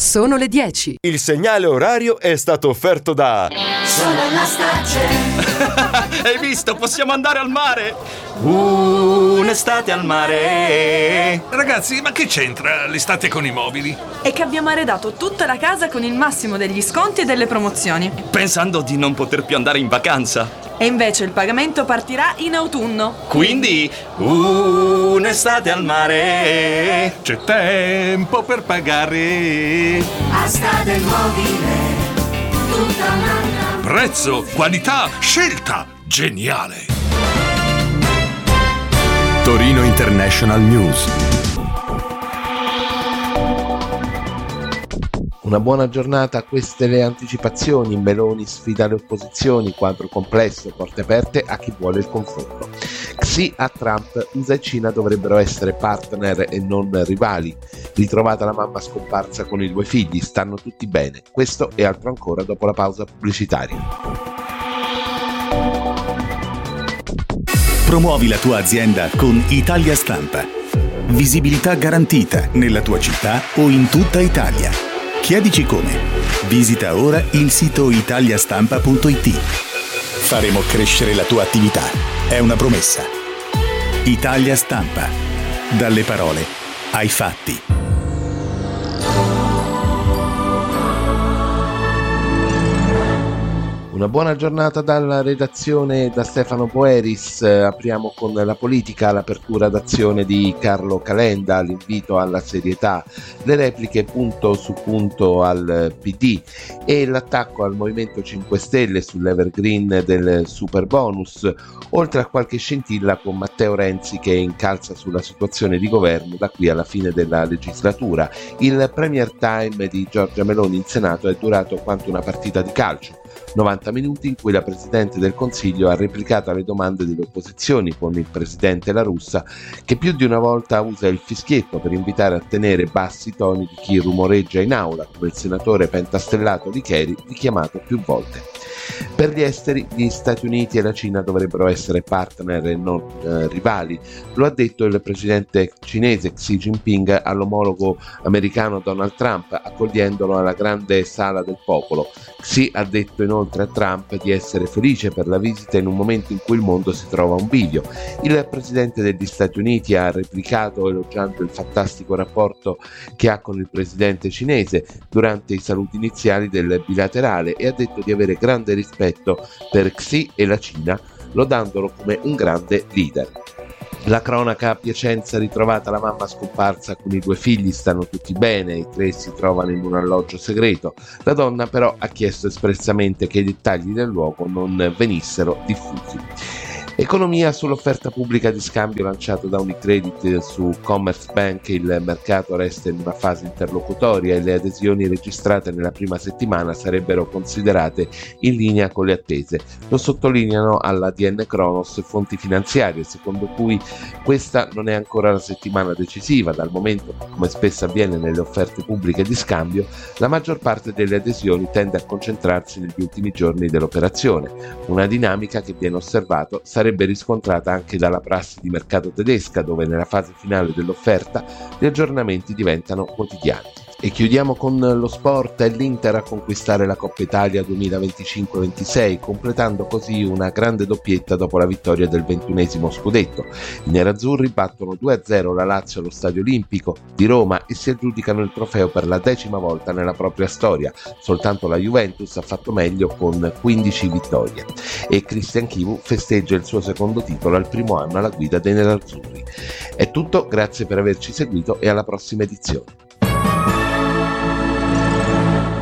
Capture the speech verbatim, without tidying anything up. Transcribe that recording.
Sono le dieci. Il segnale orario è stato offerto da Solo la Starcel. Hai visto? Possiamo andare al mare! Uh, un'estate al mare! Ragazzi, ma che c'entra l'estate con i mobili? È che abbiamo arredato tutta la casa con il massimo degli sconti e delle promozioni. Pensando di non poter più andare in vacanza. E invece il pagamento partirà in autunno. Quindi, uh, un'estate al mare! C'è tempo per pagare! Asta del mobile, tutta un'altra. Prezzo, qualità, scelta, geniale! Torino International News. Una buona giornata, queste le anticipazioni. Meloni sfida le opposizioni, quadro complesso, porte aperte a chi vuole il confronto. Xi a Trump, U S A e Cina dovrebbero essere partner e non rivali. Ritrovata la mamma scomparsa con i due figli, stanno tutti bene. Questo e altro ancora dopo la pausa pubblicitaria. Promuovi la tua azienda con Italia Stampa. Visibilità garantita nella tua città o in tutta Italia. Chiedici come. Visita ora il sito italiastampa punto it. Faremo crescere la tua attività. È una promessa. Italia Stampa. Dalle parole ai fatti. Una buona giornata dalla redazione da Stefano Boeris. Eh, apriamo con la politica, l'apertura d'azione di Carlo Calenda, l'invito alla serietà, le repliche punto su punto al P D e l'attacco al Movimento cinque Stelle sull'evergreen del super bonus, oltre a qualche scintilla con Matteo Renzi che incalza sulla situazione di governo da qui alla fine della legislatura. Il Premier Time di Giorgia Meloni in Senato è durato quanto una partita di calcio. novanta minuti in cui la Presidente del Consiglio ha replicato alle domande delle opposizioni con il Presidente La Russa, che più di una volta usa il fischietto per invitare a tenere bassi i toni di chi rumoreggia in aula, come il senatore pentastellato Licheri, richiamato più volte. Per gli esteri, gli Stati Uniti e la Cina dovrebbero essere partner e non eh, rivali, lo ha detto il presidente cinese Xi Jinping all'omologo americano Donald Trump, accogliendolo alla grande sala del popolo. Xi ha detto inoltre a Trump di essere felice per la visita in un momento in cui il mondo si trova a un bivio. Il presidente degli Stati Uniti ha replicato elogiando il fantastico rapporto che ha con il presidente cinese durante i saluti iniziali del bilaterale e ha detto di avere grande rispetto per Xi e la Cina, lodandolo come un grande leader. La cronaca a Piacenza, ritrovata la mamma scomparsa con i due figli, stanno tutti bene, i tre si trovano in un alloggio segreto. La donna però ha chiesto espressamente che i dettagli del luogo non venissero diffusi. Economia, sull'offerta pubblica di scambio lanciata da Unicredit su Commerzbank, il mercato resta in una fase interlocutoria e le adesioni registrate nella prima settimana sarebbero considerate in linea con le attese. Lo sottolineano alla D N Kronos fonti finanziarie, secondo cui questa non è ancora la settimana decisiva, dal momento che, come spesso avviene nelle offerte pubbliche di scambio, la maggior parte delle adesioni tende a concentrarsi negli ultimi giorni dell'operazione, una dinamica che viene osservato sarebbe riscontrata anche dalla prassi di mercato tedesca, dove nella fase finale dell'offerta gli aggiornamenti diventano quotidiani. E chiudiamo con lo sport. È l'Inter a conquistare la Coppa Italia duemilaventicinque ventisei, completando così una grande doppietta dopo la vittoria del ventunesimo scudetto. I nerazzurri battono due a zero la Lazio allo Stadio Olimpico di Roma e si aggiudicano il trofeo per la decima volta nella propria storia. Soltanto la Juventus ha fatto meglio con quindici vittorie. E Christian Chivu festeggia il suo secondo titolo al primo anno alla guida dei nerazzurri. È tutto, grazie per averci seguito e alla prossima edizione.